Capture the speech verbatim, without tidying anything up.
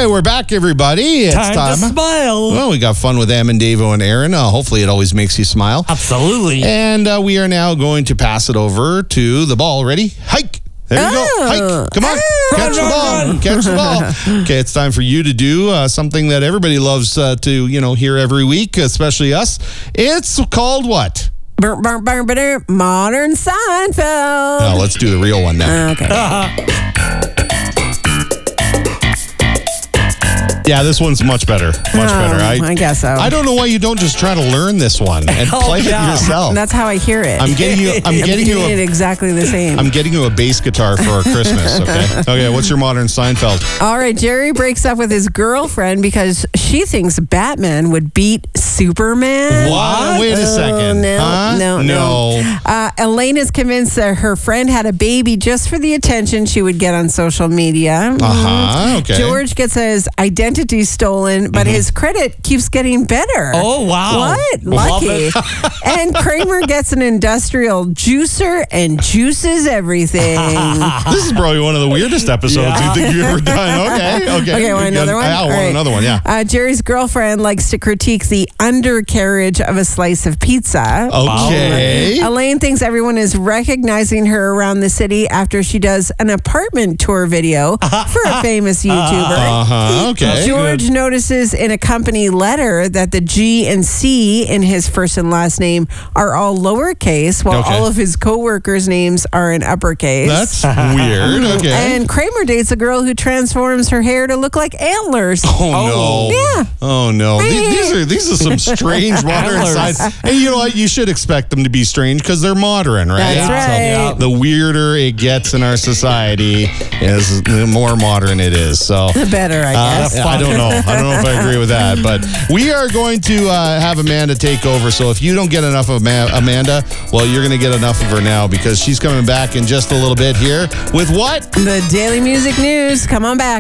right, we're back, everybody. It's time, time. to smile. Well, we got fun with Em and Davo and Aaron. Uh, hopefully, it always makes you smile. Absolutely. And uh, we are now going to pass it over to the ball. Ready? Hike. There you Oh. go. Hike. Come on. Oh. Catch the Run, ball. run, run. Catch the ball. Okay, it's time for you to do uh, something that everybody loves uh, to, you know, hear every week, especially us. It's called what? Burr, burr, burr, burr, Modern Seinfeld. Oh, let's do the real one now. Okay. Yeah, this one's much better. Much Oh, better. I guess so. I don't know why you don't just try to learn this one and Oh, play yeah. it yourself. That's how I hear it. I'm getting you. I'm getting you. it A, exactly the same. I'm getting you a bass guitar for our Christmas. Okay. Okay. What's your modern Seinfeld? All right, Jerry breaks up with his girlfriend because she thinks Batman would beat Superman. What? Wait a second. Oh, no, Huh? no, no. Uh, Elaine is convinced that her friend had a baby just for the attention she would get on social media. Uh huh. Okay. George gets his identity stolen, but his credit keeps getting better. Oh, wow. What? Love Lucky. And Kramer gets an industrial juicer and juices everything. This is probably one of the weirdest episodes Yeah. you think you've ever done. Okay. Okay. Okay, want another one? Yeah, I All want right. another one. Yeah. Uh, Jerry's girlfriend likes to critique the undercarriage of a slice of pizza. Okay. Elaine thinks everyone is recognizing her around the city after she does an apartment tour video for a famous YouTuber. Uh huh. Okay. George notices in a company letter that the G and C in his first and last name are all lowercase, while Okay. all of his coworkers' names are in uppercase. That's weird. Okay. And Kramer dates a girl who transforms her hair to look like antlers. Oh, no. Yeah. Oh no. These, these are these are some strange modern Antlers. sides. And you know what? You should expect them to be strange because they're modern, right? That's Yeah. right. The weirder it gets in our society is the more modern it is. So The better, I Uh, guess. I don't know. I don't know if I agree with that. But we are going to uh, have Amanda take over. So if you don't get enough of Ma- Amanda, well, you're going to get enough of her now because she's coming back in just a little bit here with what? The Daily Music News. Come on back.